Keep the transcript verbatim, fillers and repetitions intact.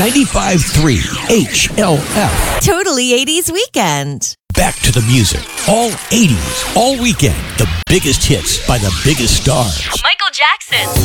ninety-five point three H L F. Totally eighties weekend. Back to the music. All eighties, all weekend. The biggest hits by the biggest stars. Michael Jackson.